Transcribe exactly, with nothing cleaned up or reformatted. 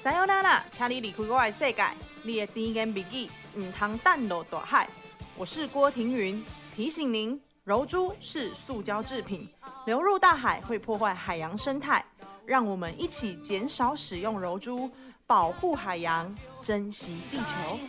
撒由那拉，请你离开我的世界，你的甜言蜜语唔通淡落大海。我是郭婷云，提醒您，柔珠是塑胶制品，流入大海会破坏海洋生态。让我们一起减少使用柔珠，保护海洋，珍惜地球。